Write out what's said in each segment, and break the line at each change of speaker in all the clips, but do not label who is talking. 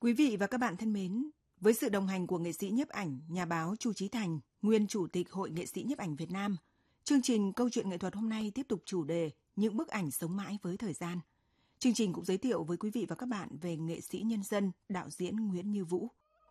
Quý vị và các bạn thân mến, với sự đồng hành của nghệ sĩ nhiếp ảnh, nhà báo Chu Chí Thành, nguyên Chủ tịch Hội Nghệ sĩ nhiếp ảnh Việt Nam, chương trình Câu chuyện nghệ thuật hôm nay tiếp tục chủ đề Những bức ảnh sống mãi với thời gian. Chương trình cũng giới thiệu với quý vị và các bạn về nghệ sĩ nhân dân, đạo diễn Nguyễn Như Vũ.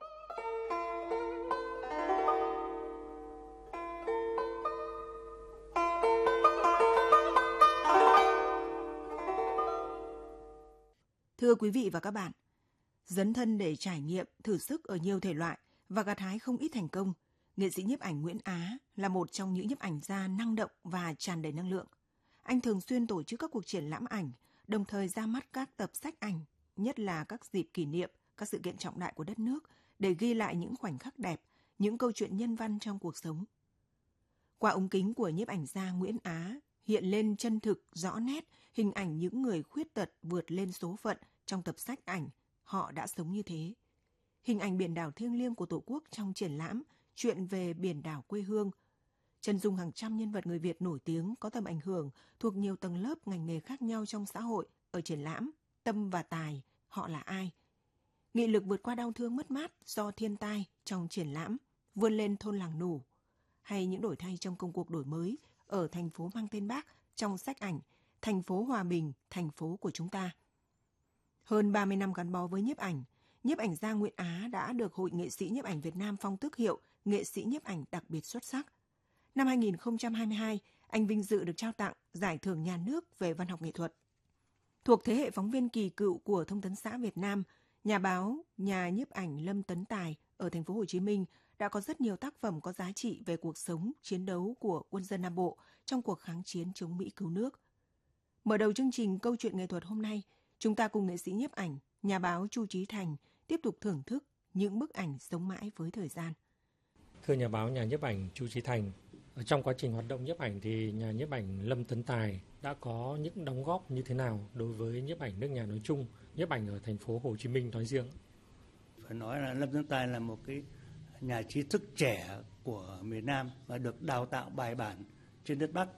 Thưa quý vị và các bạn, dấn thân để trải nghiệm, thử sức ở nhiều thể loại và gặt hái không ít thành công, nghệ sĩ nhiếp ảnh Nguyễn Á là một trong những nhiếp ảnh gia năng động và tràn đầy năng lượng. Anh thường xuyên tổ chức các cuộc triển lãm ảnh, đồng thời ra mắt các tập sách ảnh, nhất là các dịp kỷ niệm, các sự kiện trọng đại của đất nước để ghi lại những khoảnh khắc đẹp, những câu chuyện nhân văn trong cuộc sống. Qua ống kính của nhiếp ảnh gia Nguyễn Á hiện lên chân thực, rõ nét hình ảnh những người khuyết tật vượt lên số phận trong tập sách ảnh Họ đã sống như thế. Hình ảnh biển đảo thiêng liêng của Tổ quốc trong triển lãm Chuyện về biển đảo quê hương. Chân dung hàng trăm nhân vật người Việt nổi tiếng có tầm ảnh hưởng thuộc nhiều tầng lớp ngành nghề khác nhau trong xã hội ở triển lãm Tâm và Tài, Họ là ai? Nghị lực vượt qua đau thương mất mát do thiên tai trong triển lãm Vươn lên thôn làng Nủ. Hay những đổi thay trong công cuộc đổi mới ở thành phố mang tên Bác trong sách ảnh Thành phố Hòa Bình, thành phố của chúng ta. Hơn 30 năm gắn bó với nhiếp ảnh gia Nguyễn Á đã được Hội Nghệ sĩ nhiếp ảnh Việt Nam phong tước hiệu Nghệ sĩ nhiếp ảnh đặc biệt xuất sắc. Năm 2022, anh vinh dự được trao tặng Giải thưởng Nhà nước về văn học nghệ thuật. Thuộc thế hệ phóng viên kỳ cựu của Thông tấn xã Việt Nam, nhà báo, nhà nhiếp ảnh Lâm Tấn Tài ở thành phố Hồ Chí Minh đã có rất nhiều tác phẩm có giá trị về cuộc sống, chiến đấu của quân dân Nam Bộ trong cuộc kháng chiến chống Mỹ cứu nước. Mở đầu chương trình Câu chuyện nghệ thuật hôm nay, chúng ta cùng nghệ sĩ nhiếp ảnh, nhà báo Chu Chí Thành tiếp tục thưởng thức những bức ảnh sống mãi với thời gian.
Thưa nhà báo, nhà nhiếp ảnh Chu Chí Thành, trong quá trình hoạt động nhiếp ảnh thì nhà nhiếp ảnh Lâm Tấn Tài đã có những đóng góp như thế nào đối với nhiếp ảnh nước nhà nói chung, nhiếp ảnh ở thành phố Hồ Chí Minh nói riêng?
Phải nói là Lâm Tấn Tài là một cái nhà trí thức trẻ của miền Nam và được đào tạo bài bản trên đất Bắc,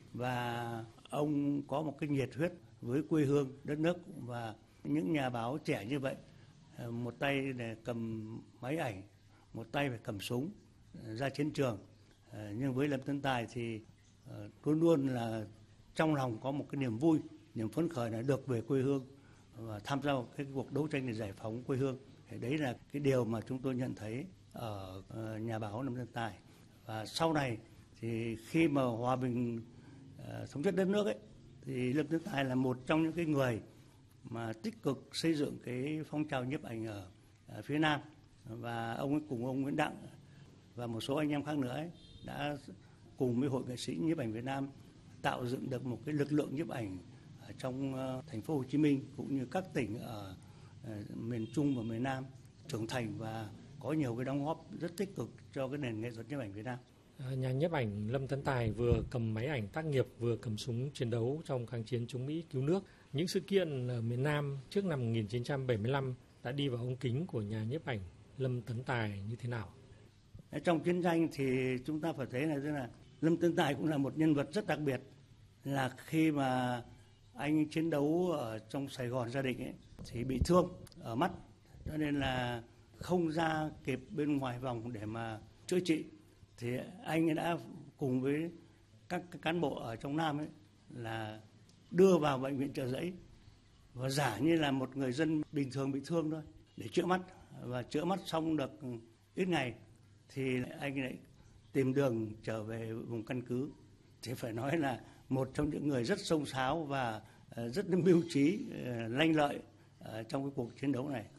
và ông có một cái nhiệt huyết với quê hương, đất nước. Và những nhà báo trẻ như vậy, một tay để cầm máy ảnh, một tay phải cầm súng ra chiến trường. Nhưng với Lâm Tấn Tài thì luôn luôn là trong lòng có một cái niềm vui, niềm phấn khởi là được về quê hương và tham gia vào cái cuộc đấu tranh để giải phóng quê hương. Đấy là cái điều mà chúng tôi nhận thấy ở nhà báo Lâm Tấn Tài. Và sau này thì khi mà hòa bình thống nhất đất nước ấy, thì Lâm Tấn Tài là một trong những cái người mà tích cực xây dựng cái phong trào nhiếp ảnh ở phía Nam, và ông ấy cùng ông Nguyễn Đặng và một số anh em khác nữa ấy, đã cùng với Hội Nghệ sĩ nhiếp ảnh Việt Nam tạo dựng được một cái lực lượng nhiếp ảnh ở trong thành phố Hồ Chí Minh cũng như các tỉnh ở miền Trung và miền Nam trưởng thành và có nhiều cái đóng góp rất tích cực cho cái nền nghệ thuật nhiếp ảnh Việt Nam.
Nhà nhiếp ảnh Lâm Tấn Tài vừa cầm máy ảnh tác nghiệp, vừa cầm súng chiến đấu trong kháng chiến chống Mỹ cứu nước. Những sự kiện ở miền Nam trước năm 1975 đã đi vào ống kính của nhà nhiếp ảnh Lâm Tấn Tài như thế nào?
Trong chiến tranh thì chúng ta phải thấy là Lâm Tấn Tài cũng là một nhân vật rất đặc biệt. Là khi mà anh chiến đấu ở trong Sài Gòn Gia Định ấy, thì bị thương ở mắt, cho nên là không ra kịp bên ngoài vòng để mà chữa trị. Thì anh ấy đã cùng với các cán bộ ở trong Nam ấy là đưa vào bệnh viện Chợ Giấy và giả như là một người dân bình thường bị thương thôi để chữa mắt. Và chữa mắt xong được ít ngày thì anh lại tìm đường trở về vùng căn cứ. Thì phải nói là một trong những người rất xông xáo và rất mưu trí, lanh lợi trong cái cuộc chiến đấu này.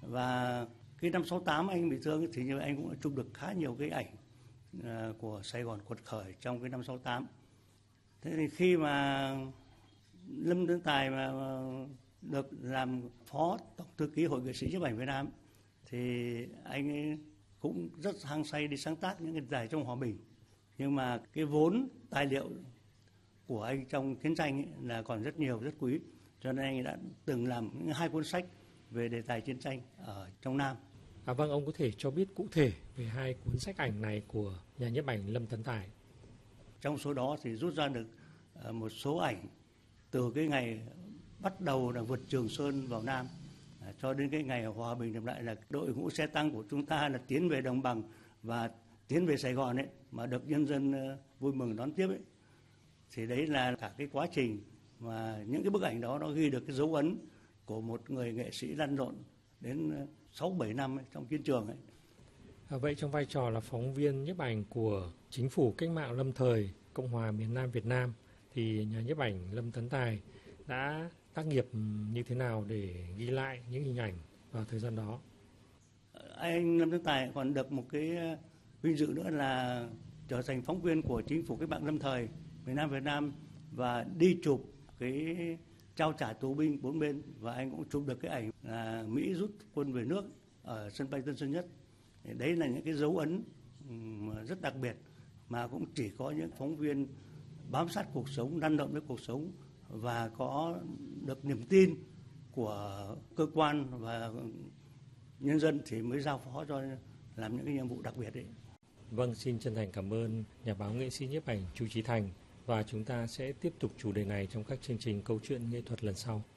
Và cái năm 68 anh bị thương thì như vậy anh cũng đã chụp được khá nhiều cái ảnh của Sài Gòn quật khởi trong cái năm 68. Thế thì khi mà Lâm Tấn Tài mà được làm phó tổng thư ký Hội Nghệ sĩ nhiếp ảnh Việt Nam thì anh ấy cũng rất hăng say đi sáng tác những cái giải trong hòa bình. Nhưng mà cái vốn tài liệu của anh trong chiến tranh ấy là còn rất nhiều, rất quý. Cho nên anh ấy đã từng làm những 2 cuốn sách về đề tài chiến tranh ở trong Nam.
Vâng, ông có thể cho biết cụ thể về 2 cuốn sách ảnh này của nhà nhiếp ảnh Lâm Tấn Tài?
Trong số đó thì rút ra được một số ảnh từ cái ngày bắt đầu là vượt Trường Sơn vào Nam cho đến cái ngày hòa bình đem lại là đội ngũ xe tăng của chúng ta là tiến về đồng bằng và tiến về Sài Gòn ấy, mà được nhân dân vui mừng đón tiếp ấy. Thì đấy là cả cái quá trình mà những cái bức ảnh đó nó ghi được cái dấu ấn của một người nghệ sĩ lăn lộn đến 6-7 năm ấy, trong chiến trường ấy.
Vậy trong vai trò là phóng viên nhiếp ảnh của Chính phủ Cách mạng lâm thời Cộng hòa miền Nam Việt Nam thì nhà nhiếp ảnh Lâm Tấn Tài đã tác nghiệp như thế nào để ghi lại những hình ảnh vào thời gian đó?
Anh Lâm Tấn Tài còn được một cái vinh dự nữa là trở thành phóng viên của Chính phủ Cách mạng lâm thời miền Nam Việt Nam và đi chụp cái trao trả tù binh 4 bên, và anh cũng chụp được cái ảnh là Mỹ rút quân về nước ở sân bay Tân Sơn Nhất. Đấy là những cái dấu ấn rất đặc biệt mà cũng chỉ có những phóng viên bám sát cuộc sống, lăn lộn với cuộc sống và có được niềm tin của cơ quan và nhân dân thì mới giao phó cho làm những cái nhiệm vụ đặc biệt đấy.
Vâng, xin chân thành cảm ơn nhà báo nghệ sĩ nhiếp ảnh Chu Chí Thành, và chúng ta sẽ tiếp tục chủ đề này trong các chương trình câu chuyện nghệ thuật lần sau.